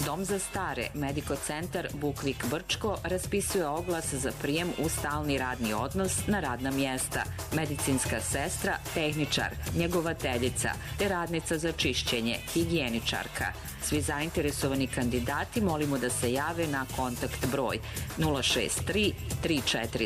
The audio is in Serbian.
Dom za stare, Medico Centar Bukvik Brčko raspisuje oglas za prijem u stalni radni odnos na radna mjesta, medicinska sestra, tehničar, njegovateljica, te radnica za čišćenje, higijeničarka. Svi zainteresovani kandidati molimo da se jave na kontakt broj 063 342